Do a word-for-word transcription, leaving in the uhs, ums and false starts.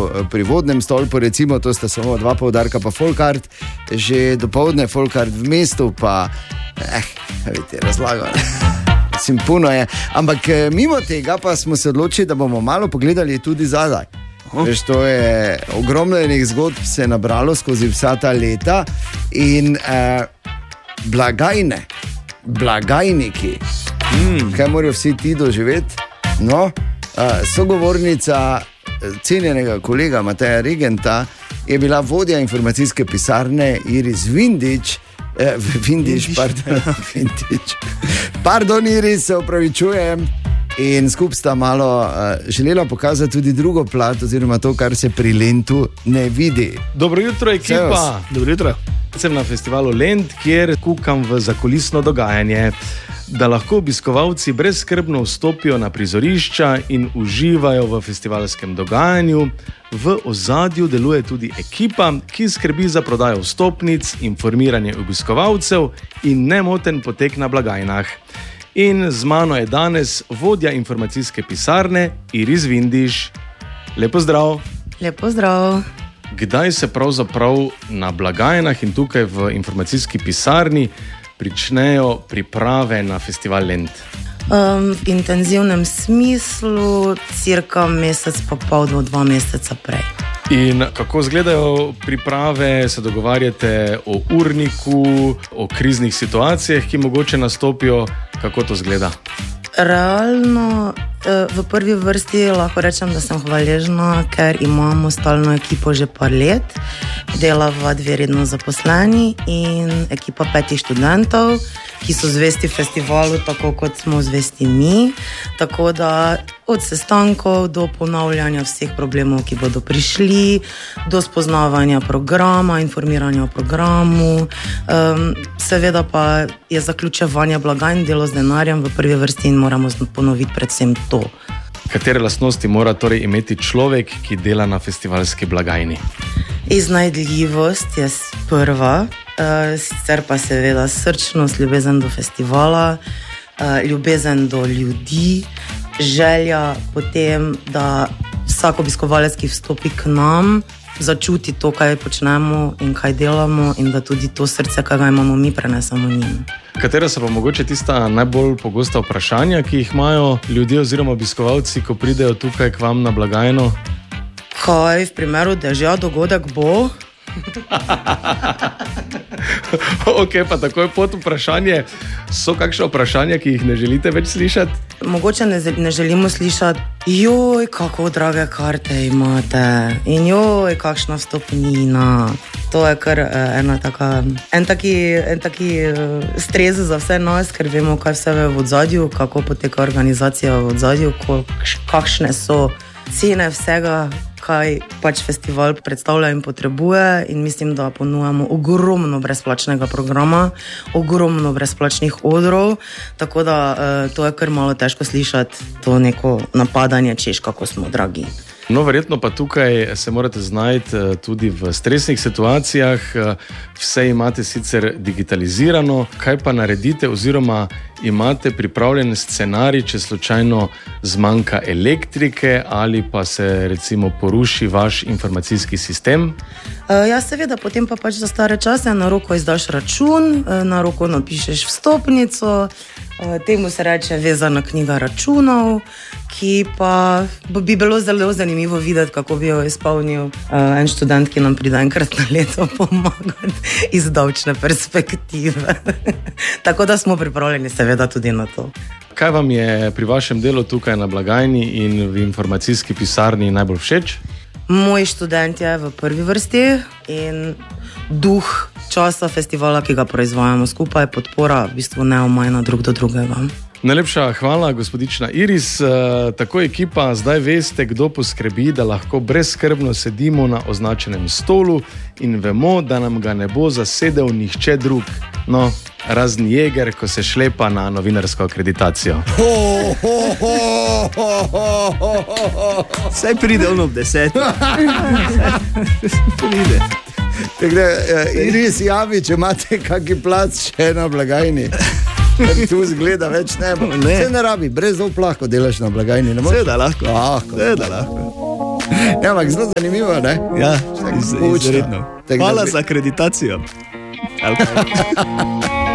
pri vodnem stolpu, recimo, to sta samo dva poudarka, pa Folkart, že dopoldne Folkart v mestu, pa eh, vidite, razlagal. Sim, puno je. Ampak mimo tega pa smo se odločili, da bomo malo pogledali tudi zadaj. Veš, to je ogromno enih zgodb se je nabralo skozi vsa ta leta in eh, blagajne, blagajniki, mm. kaj morajo vsi ti doživeti? No, eh, sogovornica cenjenega kolega Mateja Regenta je bila vodja informacijske pisarne Iris Vindič, eh, Vindič, pardon, Vindič. Pardon, Iris, se opravičujem. In skupaj sta malo uh, želela pokazati tudi drugo plat, oziroma to, kar se pri Lentu ne vidi. Dobro jutro, ekipa. Dobro jutro. Sem na festivalu Lent, kjer kukam v zakulisno dogajanje, da lahko obiskovalci brezskrbno vstopijo na prizorišča in uživajo v festivalskem dogajanju. V ozadju deluje tudi ekipa, ki skrbi za prodajo vstopnic, informiranje obiskovalcev in nemoten potek na blagajnah. In z mano je danes vodja informacijske pisarne Iris Vindiš. Lepo zdrav. Lepo zdrav. Kdaj se pravzaprav na blagajnah in tukaj v informacijski pisarni pričnejo priprave na festival Lent? Um, v intenzivnem smislu cirka mesec pa pol do dva meseca prej. In kako izgledajo priprave, se dogovarjate o urniku, o kriznih situacijah, ki mogoče nastopijo, kako to izgleda? Realno, v prvi vrsti lahko rečem, da sem hvaležna, ker imamo stalno ekipo že par let, delava dve redno zaposleni in ekipa petih študentov, ki so zvesti festivalu, tako kot smo zvesti mi, tako da od sestankov do ponavljanja vseh problemov, ki bodo prišli, do spoznavanja programa, informiranja o programu, um, seveda pa je zaključevanje blagajn, delo z denarjem v prvi vrsti in moramo ponoviti predvsem to. Katere lastnosti mora torej imeti človek, ki dela na festivalski blagajni? Iznajdljivost je prva, uh, sicer pa seveda srčnost, ljubezen do festivala, uh, ljubezen do ljudi, želja potem, da vsak obiskovalec, ki vstopi k nam, začuti to, kaj počnemo in kaj delamo in da tudi to srce, kaj ga imamo mi, prenesemo njim. Katera so pa mogoče tista najbolj pogosta vprašanja, ki jih imajo ljudje oziroma obiskovalci, ko pridejo tukaj k vam na blagajno? Kaj v primeru dežja dogodek bo? Ok, pa takoj pod vprašanje. So kakšne vprašanja, ki jih ne želite več slišati? Mogoče ne, ne želimo slišati, joj, kako drage karte imate in joj, kakšna vstopnina. To je kar ena taka, en taki, en taki stres za vse nas, ker vemo, kaj vse je v odzadju, kako poteka organizacija v odzadju, kakšne so cene vsega, kaj pač festival predstavlja in potrebuje, in mislim, da ponujamo ogromno brezplačnega programa, ogromno brezplačnih odrov, tako da eh, to je kar malo težko slišati, to neko napadanje, češ kako smo dragi. No, verjetno pa tukaj se morate znajti tudi v stresnih situacijah, vse imate sicer digitalizirano, kaj pa naredite oziroma imate pripravljen scenarij, če slučajno zmanjka elektrike ali pa se recimo poruši vaš informacijski sistem? Uh, ja, seveda, potem pa pač za stare čase na roko izdaš račun, na roko napišeš vstopnico, uh, temu se reče vezana knjiga računov, ki pa bi bilo zelo zanimivo videti, kako bi jo izpolnil uh, en študent, ki nam pride enkrat na leto pomagati iz davčne perspektive. Tako da smo pripravljeni seveda tudi na to. Kaj vam je pri vašem delu tukaj na blagajni in v informacijski pisarni najbolj všeč? Moj študent je v prvi vrsti in duh časa festivala, ki ga proizvajamo skupaj, podpora v bistvu neomajna drug do drugega. Najlepša hvala, gospodična Iris. E, tako ekipa, zdaj veste, kdo poskrbi, da lahko brezskrbno sedimo na označenem stolu in vemo, da nam ga ne bo zasedel nihče drug. No, razen Jeger, ko se šlepa na novinarsko akreditacijo. Saj pride ono ob deset. Pride. Takle, Iris, javi, če imate kaki plac še na blagajni. Tu zgleda več ne bo. Ne. Se ne rabi, brez zop lahko delaš na blagajni. Seveda lahko. lahko. Seveda lahko. Ja, ampak zelo zanimivo, ne? Ja, iz, izredno. Hvala za akreditacijo.